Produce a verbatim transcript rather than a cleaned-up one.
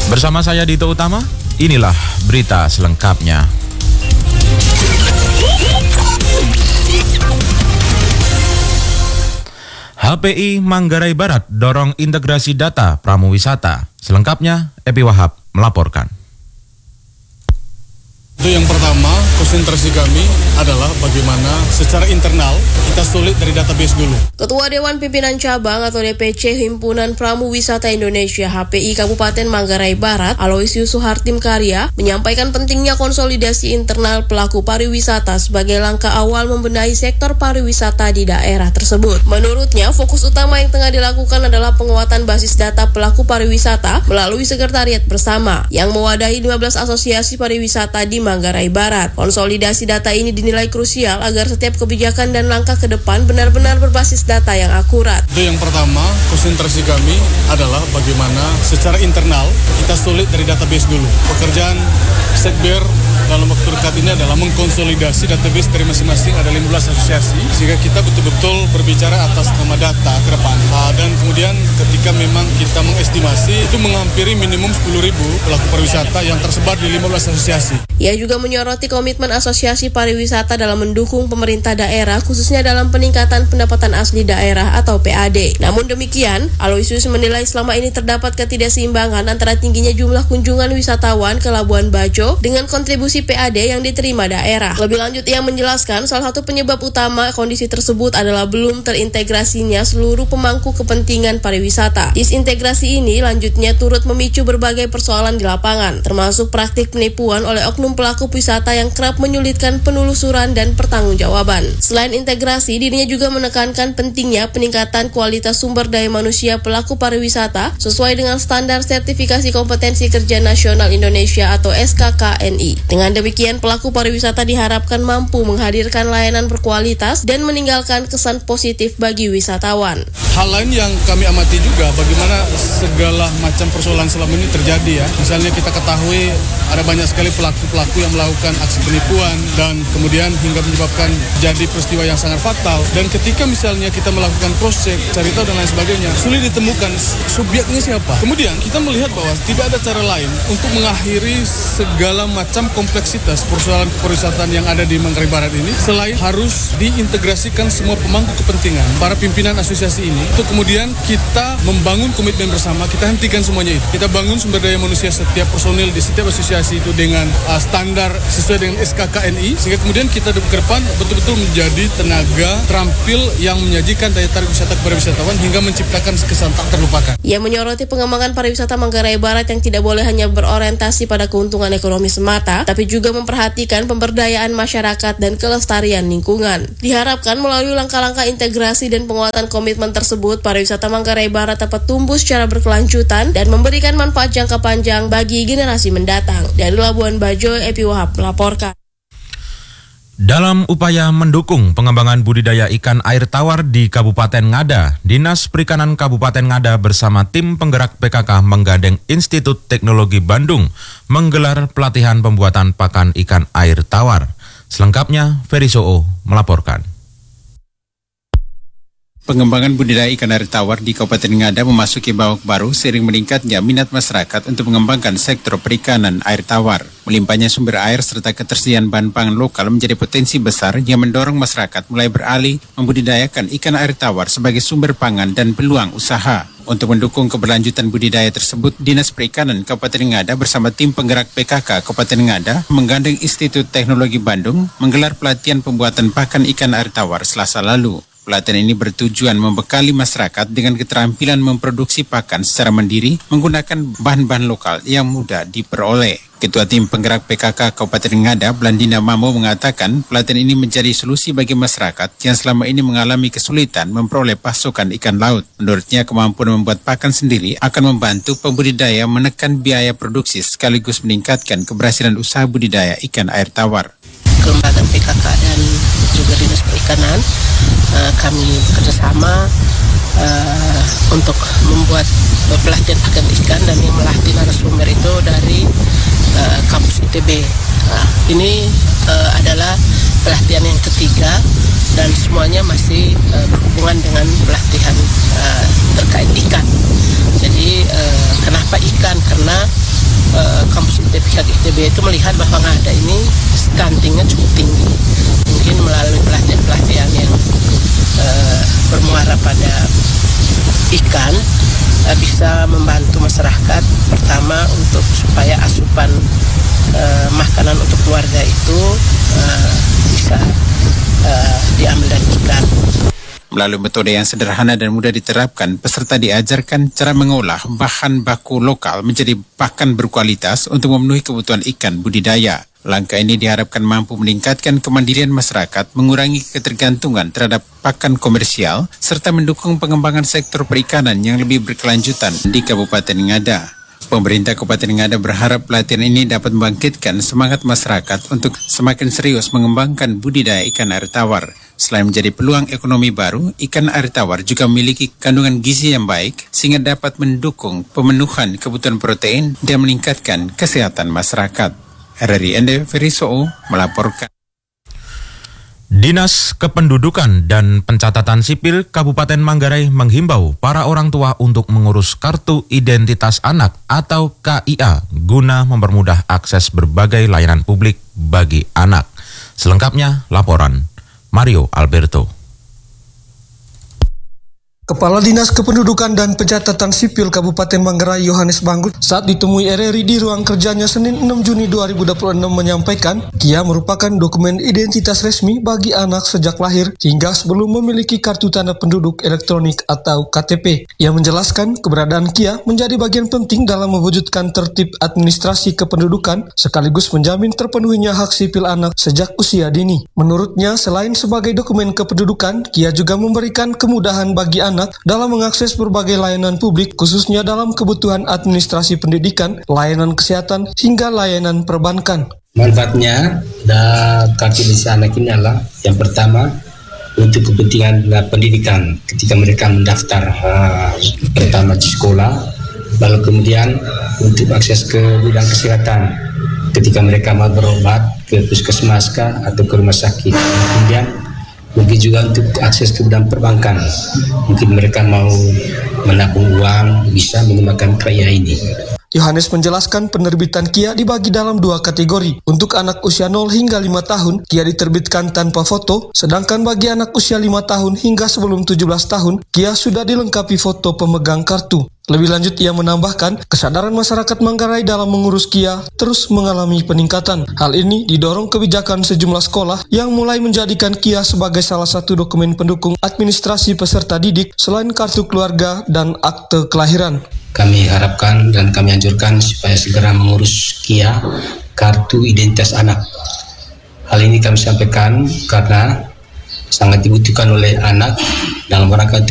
Bersama saya Dito Utama, inilah berita selengkapnya. H P I Manggarai Barat dorong integrasi data pramuwisata. Selengkapnya, Epi Wahab melaporkan. Itu yang pertama, konsentrasi kami adalah bagaimana secara internal kita sulit dari database dulu. Ketua Dewan Pimpinan Cabang atau D P C Himpunan Pramuwisata Indonesia H P I Kabupaten Manggarai Barat, Aloysius Suhartim Karya, menyampaikan pentingnya konsolidasi internal pelaku pariwisata sebagai langkah awal membenahi sektor pariwisata di daerah tersebut. Menurutnya, fokus utama yang tengah dilakukan adalah penguatan basis data pelaku pariwisata melalui sekretariat bersama yang mewadahi lima belas asosiasi pariwisata di Manggarai Barat. Konsolidasi data ini dinilai krusial agar setiap kebijakan dan langkah ke depan benar-benar berbasis data yang akurat. Itu yang pertama, konsentrasi kami adalah bagaimana secara internal kita sulit dari database dulu. Pekerjaan Sekber dalam waktu dekat ini adalah mengkonsolidasi database dari masing-masing ada lima belas asosiasi sehingga kita betul-betul berbicara atas nama data ke depan. Uh, dan kemudian ketika memang kita mengestimasi itu menghampiri minimum sepuluh ribu pelaku pariwisata yang tersebar di lima belas asosiasi. Ia juga menyoroti komitmen asosiasi pariwisata dalam mendukung pemerintah daerah khususnya dalam peningkatan pendapatan asli daerah atau P A D. Namun demikian, Aloysius menilai selama ini terdapat ketidakseimbangan antara tingginya jumlah kunjungan wisatawan ke Labuan Bajo dengan kontribusi P A D yang diterima daerah. Lebih lanjut, ia menjelaskan salah satu penyebab utama kondisi tersebut adalah belum terintegrasinya seluruh pemangku kepentingan pariwisata. Disintegrasi ini lanjutnya turut memicu berbagai persoalan di lapangan, termasuk praktik penipuan oleh oknum pelaku wisata yang kerap menyulitkan penelusuran dan pertanggungjawaban. Selain integrasi, dirinya juga menekankan pentingnya peningkatan kualitas sumber daya manusia pelaku pariwisata sesuai dengan standar sertifikasi kompetensi kerja nasional Indonesia atau S K K N I. Dengan demikian, pelaku pariwisata diharapkan mampu menghadirkan layanan berkualitas dan meninggalkan kesan positif bagi wisatawan. Hal lain yang kami amati juga bagaimana segala macam persoalan selama ini terjadi ya. Misalnya kita ketahui ada banyak sekali pelaku-pelaku yang melakukan aksi penipuan dan kemudian hingga menyebabkan jadi peristiwa yang sangat fatal. Dan ketika misalnya kita melakukan cross check, cari tahu dan lain sebagainya, sulit ditemukan subjeknya siapa. Kemudian kita melihat bahwa tidak ada cara lain untuk mengakhiri segala macam kompleksitas persoalan kepariwisataan yang ada di Manggarai Barat ini selain harus diintegrasikan semua pemangku kepentingan para pimpinan asosiasi ini untuk kemudian kita membangun komitmen bersama, kita hentikan semuanya itu. Kita bangun sumber daya manusia setiap personil di setiap asosiasi itu dengan uh, standar sesuai dengan S K K N I sehingga kemudian kita ke depan betul-betul menjadi tenaga terampil yang menyajikan daya tarik wisata kepada wisatawan hingga menciptakan kesan tak terlupakan. Ia menyoroti pengembangan pariwisata Manggarai Barat yang tidak boleh hanya berorientasi pada keuntungan ekonomi semata, tapi juga memperhatikan pemberdayaan masyarakat dan kelestarian lingkungan. Diharapkan melalui langkah-langkah integrasi dan penguatan komitmen tersebut, pariwisata Manggarai Barat dapat tumbuh secara berkelanjutan dan memberikan manfaat jangka panjang bagi generasi mendatang. Dari Labuan Bajo, Epi Wahab melaporkan. Dalam upaya mendukung pengembangan budidaya ikan air tawar di Kabupaten Ngada, Dinas Perikanan Kabupaten Ngada bersama tim penggerak P K K menggandeng Institut Teknologi Bandung menggelar pelatihan pembuatan pakan ikan air tawar. Selengkapnya, Ferry Soo melaporkan. Pengembangan budidaya ikan air tawar di Kabupaten Ngada memasuki babak baru seiring meningkatnya minat masyarakat untuk mengembangkan sektor perikanan air tawar. Melimpahnya sumber air serta ketersediaan bahan pangan lokal menjadi potensi besar yang mendorong masyarakat mulai beralih membudidayakan ikan air tawar sebagai sumber pangan dan peluang usaha. Untuk mendukung keberlanjutan budidaya tersebut, Dinas Perikanan Kabupaten Ngada bersama tim penggerak P K K Kabupaten Ngada menggandeng Institut Teknologi Bandung menggelar pelatihan pembuatan pakan ikan air tawar Selasa lalu. Pelatihan ini bertujuan membekali masyarakat dengan keterampilan memproduksi pakan secara mandiri menggunakan bahan-bahan lokal yang mudah diperoleh. Ketua Tim Penggerak P K K Kabupaten Ngada, Blandina Mamo, mengatakan pelatihan ini menjadi solusi bagi masyarakat yang selama ini mengalami kesulitan memperoleh pasokan ikan laut. Menurutnya, kemampuan membuat pakan sendiri akan membantu pembudidaya menekan biaya produksi sekaligus meningkatkan keberhasilan usaha budidaya ikan air tawar. Kelembagaan P K K dan juga Dinas Perikanan, uh, kami bekerjasama uh, untuk membuat uh, pelatihan pakan ikan, dan yang melatih narasumber itu dari uh, kampus I T B. Nah, ini uh, adalah pelatihan yang ketiga dan semuanya masih uh, berhubungan dengan pelatihan uh, terkait ikan. Jadi uh, kenapa ikan? Karena uh, kampus I T B, pihak I T B itu melihat bahwa Ngada ini stuntingnya cukup tinggi. Mungkin melalui pelatihan-pelatihan yang uh, bermuara pada ikan uh, bisa membantu masyarakat pertama untuk supaya asupan uh, makanan untuk keluarga itu uh, bisa uh, diambil dari ikan. Melalui metode yang sederhana dan mudah diterapkan, peserta diajarkan cara mengolah bahan baku lokal menjadi pakan berkualitas untuk memenuhi kebutuhan ikan budidaya. Langkah ini diharapkan mampu meningkatkan kemandirian masyarakat, mengurangi ketergantungan terhadap pakan komersial, serta mendukung pengembangan sektor perikanan yang lebih berkelanjutan di Kabupaten Ngada. Pemerintah Kabupaten Ngada berharap pelatihan ini dapat membangkitkan semangat masyarakat untuk semakin serius mengembangkan budidaya ikan air tawar. Selain menjadi peluang ekonomi baru, ikan air tawar juga memiliki kandungan gizi yang baik sehingga dapat mendukung pemenuhan kebutuhan protein dan meningkatkan kesehatan masyarakat. R R I Ende Ferisoo melaporkan. Dinas Kependudukan dan Pencatatan Sipil Kabupaten Manggarai menghimbau para orang tua untuk mengurus Kartu Identitas Anak atau K I A guna mempermudah akses berbagai layanan publik bagi anak. Selengkapnya laporan Mario Alberto. Kepala Dinas Kependudukan dan Pencatatan Sipil Kabupaten Manggarai Yohanes Banggut saat ditemui R R I di ruang kerjanya Senin enam Juni dua ribu dua puluh enam menyampaikan K I A merupakan dokumen identitas resmi bagi anak sejak lahir hingga sebelum memiliki kartu tanda penduduk elektronik atau K T P. Ia menjelaskan keberadaan K I A menjadi bagian penting dalam mewujudkan tertib administrasi kependudukan sekaligus menjamin terpenuhinya hak sipil anak sejak usia dini. Menurutnya, selain sebagai dokumen kependudukan, K I A juga memberikan kemudahan bagi anak dalam mengakses berbagai layanan publik, khususnya dalam kebutuhan administrasi pendidikan, layanan kesehatan, hingga layanan perbankan. Manfaatnya dan kartu identitas anak ini adalah yang pertama untuk kepentingan pendidikan ketika mereka mendaftar uh, pertama di sekolah, lalu kemudian untuk akses ke bidang kesehatan ketika mereka mau berobat ke puskesmas atau ke rumah sakit. Kemudian mungkin juga untuk akses ke bidang perbankan. Mungkin mereka mau menabung uang, bisa menggunakan K I A ini. Yohanes menjelaskan penerbitan K I A dibagi dalam dua kategori. Untuk anak usia nol hingga lima tahun, K I A diterbitkan tanpa foto, sedangkan bagi anak usia lima tahun hingga sebelum tujuh belas tahun, K I A sudah dilengkapi foto pemegang kartu. Lebih lanjut, ia menambahkan kesadaran masyarakat Manggarai dalam mengurus K I A terus mengalami peningkatan. Hal ini didorong kebijakan sejumlah sekolah yang mulai menjadikan K I A sebagai salah satu dokumen pendukung administrasi peserta didik selain kartu keluarga dan akte kelahiran. Kami harapkan dan kami anjurkan supaya segera mengurus K I A, kartu identitas anak. Hal ini kami sampaikan karena sangat dibutuhkan oleh anak dalam rangka